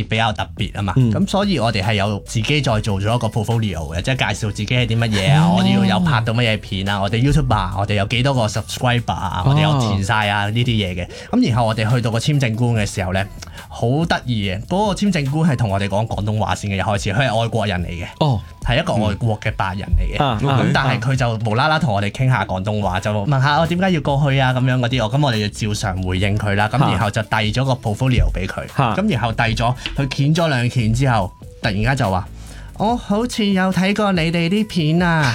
比較特別啊嘛，咁所以我哋係有自己再做咗一個 portfolio 嘅，即係介紹自己係啲乜嘢啊，我哋要有拍到乜嘢片啊，我哋 YouTuber 我哋有幾多個 subscriber 啊，我哋有填晒啊呢啲嘢嘅，咁然後我哋去到個簽證官嘅時候咧，好得意嘅，嗰個簽證官係同我哋講廣東話先嘅，一開始佢係外國人嚟嘅，係一個外國嘅白人嚟嘅，咁但係佢就無啦啦同我哋傾下廣東話，就問下我點解要過去啊咁樣嗰啲，咁我哋就照常回應佢啦，咁然後就遞咗個 portfolio 俾佢，咁然後遞咗佢捲咗兩卷之後，突然間就話：我好似有睇過你哋啲片啊！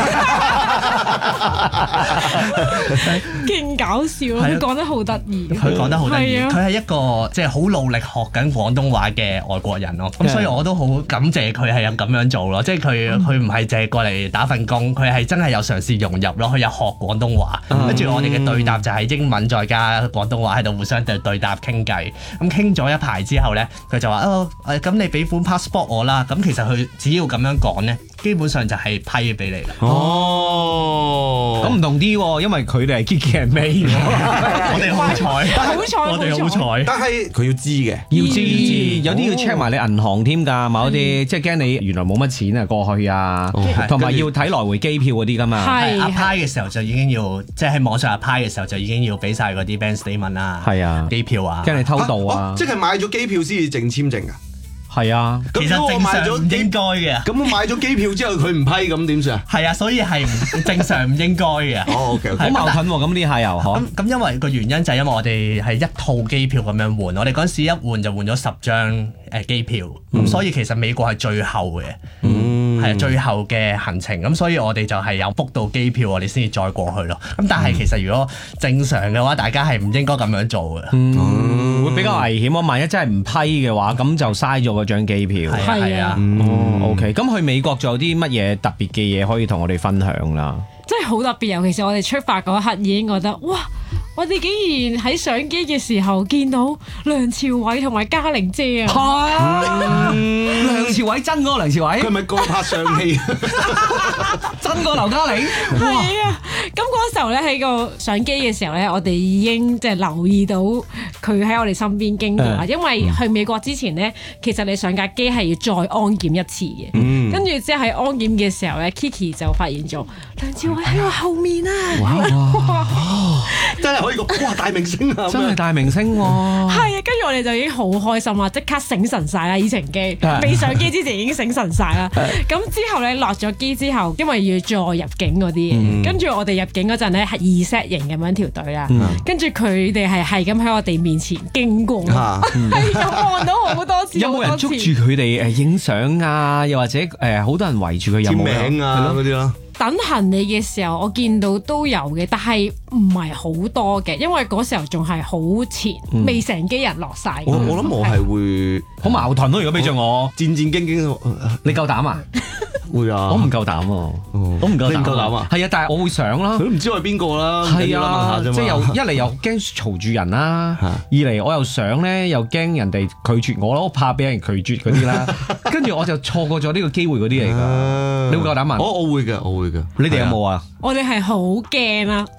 勁搞笑，佢講得好得意。 佢講得好得意，佢係一個即係好努力學緊廣東話嘅外國人咯。咁所以我都好感謝佢係有咁樣做咯。即係佢唔係淨係過嚟打份工，佢係真係有嘗試融入咯。佢有學廣東話，跟住我哋嘅對答就係英文再加廣東話喺度互相對答傾偈。咁傾咗一排之後咧，佢就話：咁你俾本 passport 我啦。咁其實佢只要咁樣講咧，基本上就係批俾你啦。 咁唔同啲喎，因為佢哋係 Kiki and May， 我哋好彩，我哋好彩。 但係佢要知嘅， 要知有啲要 check 埋你銀行添㗎，某啲即係驚你原來冇乜錢啊過去啊，同埋要睇來回機票嗰啲㗎嘛。 係 apply 嘅時候就已經要，即係喺網上 apply 嘅時候就已經要俾晒嗰啲 bank statement 啦， 係啊， 機票啊， 驚你偷渡啊， 即係買咗機票先至證簽證㗎。 係啊， 其實正常唔應該嘅。 咁我買咗機票之後佢唔批咁點算啊？ 係啊，所以係正常唔應該嘅。 OK， 好矛盾喎，咁呢下又咁因為個原因就係因為我哋係一套機票咁樣換，我哋嗰陣時一換就換咗10張機票，咁所以其實美國係最後嘅，係最後嘅行程，咁所以我哋就係有 book 到機票，我哋先至再過去咯。咁但係其實如果正常嘅話，大家係唔應該咁樣做嘅， 會比較危險。萬一真係唔批嘅話，咁就嘥咗嗰張機票。 係啊 ，OK。咁去美國仲有啲乜嘢特別嘅嘢可以同我哋分享啦？ 真係好特別，尤其是我哋出發嗰一刻已經覺得，哇！我哋竟然喺上機嘅時候見到梁朝偉同埋嘉玲姐啊！ 梁朝偉真嗰個梁朝偉， 佢係咪過拍上戲？ 真個劉嘉玲？ 係啊！咁嗰時候咧喺個上機嘅時候咧，我哋已經即係留意到佢喺我哋身邊經過啦。因為去美國之前咧，其實你上架機係要再安檢一次嘅。跟住即係喺安檢嘅時候咧，Kiki 就發現咗梁朝偉喺我後面啊！ 哇！ 真係可以講哇大明星啊！ 真係大明星喎！ 係啊，跟住我哋就已經好開心啦，即刻醒神晒啦！以程機未上機之前已經醒神晒啦。咁之後咧落咗機之後，因為要再入境嗰啲嘢，跟住我哋入境嗰陣咧係2set 型咁樣條隊啦。跟住佢哋係咁喺我哋面前經過，係咁望到好多次。 有冇人捉住佢哋影相啊？又或者好多人圍住佢有冇簽名啊嗰啲咯？ 等行李嘅時候，我見到都有嘅，但係唔係好多嘅，因為嗰時候仲係好前，未成機人落晒。 我諗我係會好矛盾咯。如果俾着我， 戰戰兢兢， 你夠膽啊？ 會啊！ 我唔夠膽喎，我唔夠膽啊！係啊，但係我會想啦。 佢都唔知我係邊個啦， 係啊， 問下啫嘛。 即係又一嚟又驚嘈住人啦，二嚟我又想咧，又驚人哋拒絕我咯，我怕俾人拒絕嗰啲啦。跟住我就錯過咗呢個機會嗰啲嚟㗎。你會夠膽問？ 我會嘅，我會嘅。 你哋有冇啊？ 我哋係好驚啊！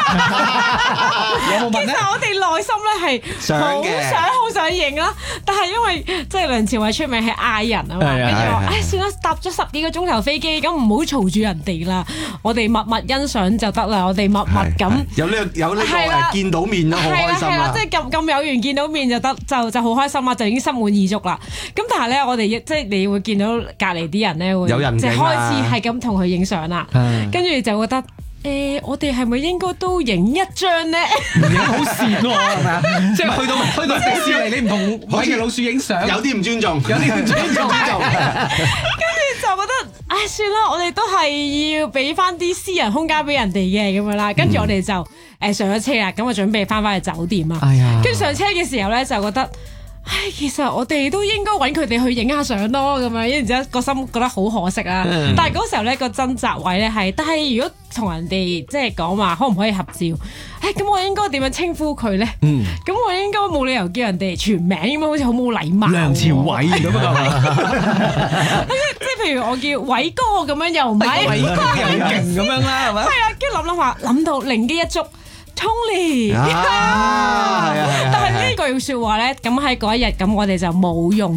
有冇問咧？ 其實我哋內心咧係好想影啦，但係因為即係梁朝偉出名係嗌人啊嘛，跟住我算啦，搭咗10幾個鐘頭飛機，咁唔好嘈住人哋啦，我哋默默欣賞就得啦，我哋默默咁有呢個見到面都好開心啦， 即係咁有緣見到面就得，就好開心啦，就已經心滿意足啦。咁但係咧，我哋即係你會見到隔離啲人咧會即係開始係咁同佢影相啦，跟住就覺得。我哋係咪應該都影一張咧？ 影好蝕喎，係咪啊？即係去到迪士尼，你唔同米奇老鼠影相， 有啲唔尊重， 有啲唔尊重。 跟住就覺得，算啦，我哋都係要俾翻啲私人空間俾人哋嘅咁樣啦。跟住我哋就上咗車啦，咁我準備翻去酒店啊。跟住上車嘅時候咧，就覺得。其實我哋都應該揾佢哋去影下相咯，咁樣，然之後個心覺得好可惜啦。但係嗰時候咧個掙扎位咧係，但係如果同人哋即係講話可唔可以合照？咁我應該點樣稱呼佢咧？咁我應該冇理由叫人哋全名咁樣，好似好冇禮貌。 梁朝偉咁啊！ 即係譬如我叫偉哥咁樣又唔係， 偉哥又勁咁樣啦，係咪？ 係啊，跟住諗下，諗到靈機一觸。Tony，但係呢句説話咧，咁喺嗰一日咁，我哋就冇用。